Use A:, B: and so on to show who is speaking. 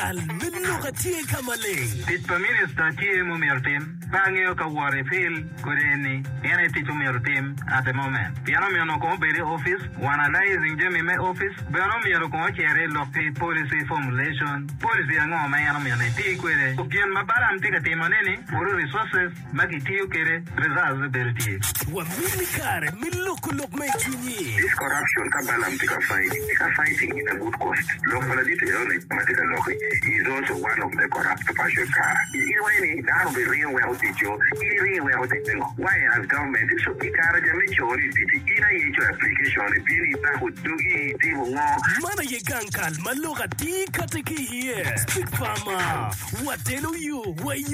A: Almilugati Kamale.
B: Tit Minister Timo Mirtim, Pangio Kawari Phil, Kureni, Yaneti to Mirtim at the moment. Piano Company office, one analyzing Jimmy office, Benomio Conchere, Lopi policy formulation, policy and all my enemy and a tea query. Ukian Mabaram Tigatimani, for resources, Magitio Kere, results ability.
A: Waminikare, Milukuluk Mechini.
C: This corruption Kabalam fighting in a good cost. Local is also one of the corrupt passion car. That will be real wealthy Joe, real wealthy. Why has government so encourage a majority in a application if would do it?
A: Mana Yegankal, Malugati Katiki here. Speak Farmer. What tell you? Why